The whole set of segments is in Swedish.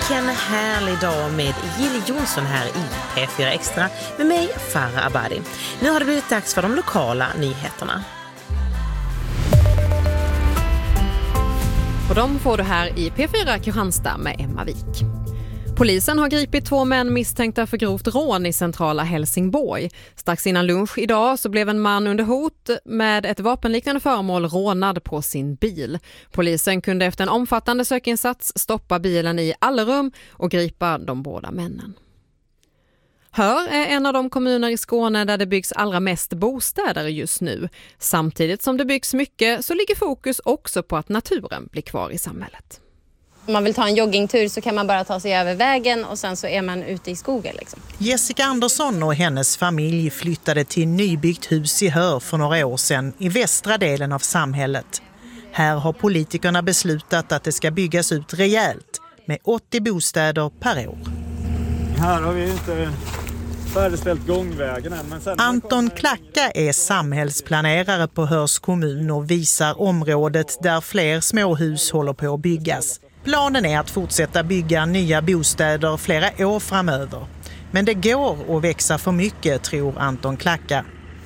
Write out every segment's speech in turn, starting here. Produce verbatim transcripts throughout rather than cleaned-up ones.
vilken härlig dag med Jill Johnson här i P fyra Extra med mig, Farah Abadi. Nu har det blivit dags för de lokala nyheterna. Och de får du här i P fyra Kristianstad med Emma Wik. Polisen har gripit två män misstänkta för grovt rån i centrala Helsingborg. Strax innan lunch idag så blev en man under hot med ett vapenliknande föremål rånad på sin bil. Polisen kunde efter en omfattande sökinsats stoppa bilen i Allerum och gripa de båda männen. Hör är en av de kommuner i Skåne där det byggs allra mest bostäder just nu. Samtidigt som det byggs mycket så ligger fokus också på att naturen blir kvar i samhället. Om man vill ta en joggingtur så kan man bara ta sig över vägen och sen så är man ute i skogen. Liksom. Jessica Andersson och hennes familj flyttade till nybyggt hus i Hör för några år sedan i västra delen av samhället. Här har politikerna beslutat att det ska byggas ut rejält med åttio bostäder per år. Här har vi inte färdigställt gångvägen än. Men sen Anton Klacka är samhällsplanerare på Hörs kommun och visar området där fler småhus håller på att byggas. Planen är att fortsätta bygga nya bostäder flera år framöver. Men det går att växa för mycket, tror Anton Klacka.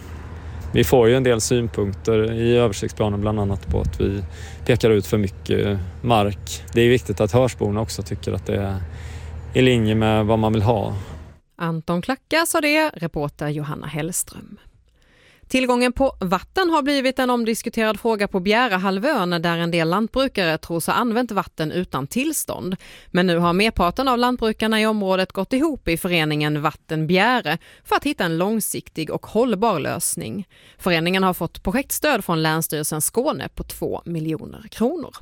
Vi får ju en del synpunkter i översiktsplanen bland annat på att vi pekar ut för mycket mark. Det är viktigt att Hörsborna också tycker att det är i linje med vad man vill ha. Anton Klacka sa det, reporter Johanna Hellström. Tillgången på vatten har blivit en omdiskuterad fråga på Bjärehalvön där en del lantbrukare tror sig ha använt vatten utan tillstånd. Men nu har merparten av lantbrukarna i området gått ihop i föreningen Vatten Bjäre för att hitta en långsiktig och hållbar lösning. Föreningen har fått projektstöd från Länsstyrelsen Skåne på två miljoner kronor.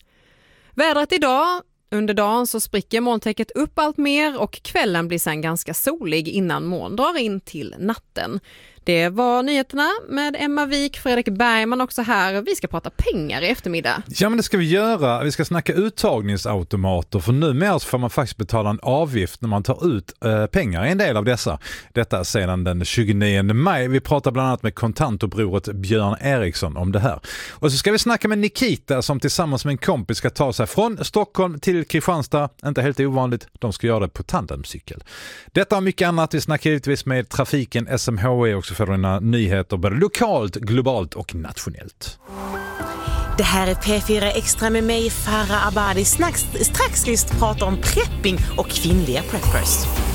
Vädret idag. Under dagen så spricker molntäcket upp allt mer och kvällen blir sen ganska solig innan moln drar in till natten. Det var nyheterna med Emma Wik, Fredrik Bergman också här. Vi ska prata pengar i eftermiddag. Ja, men det ska vi göra. Vi ska snacka uttagningsautomater, för numera så får man faktiskt betala en avgift när man tar ut eh, pengar i en del av dessa. Detta sedan den tjugonionde maj. Vi pratar bland annat med kontantupproret Björn Eriksson om det här. Och så ska vi snacka med Nikita som tillsammans med en kompis ska ta sig från Stockholm till Kristianstad. Inte helt ovanligt. De ska göra det på tandemcykel. Detta och mycket annat. Vi snackar givetvis med trafiken, S M H E också för dina nyheter både lokalt, globalt och nationellt. Det här är P fyra Extra med mig, Farah Abadi. Strax, strax ska vi prata om prepping och kvinnliga preppers.